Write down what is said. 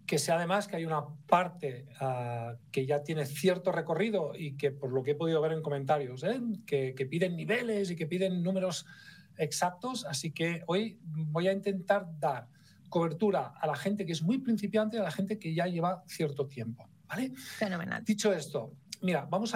que sé además que hay una parte que ya tiene cierto recorrido y que, por lo que he podido ver en comentarios, que piden niveles y que piden números exactos. Así que hoy voy a intentar dar cobertura a la gente que es muy principiante y a la gente que ya lleva cierto tiempo, ¿vale? Fenomenal. Dicho esto, mira, vamos a